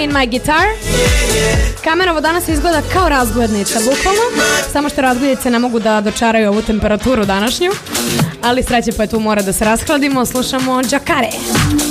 in my guitar. Kamenovo danas izgleda kao razglednica, bukvalno. Samo što razglednice ne mogu da dočaraju ovu temperaturu današnju. Ali sreće, pa je tu mora da se rashladimo. Slušamo Džakare.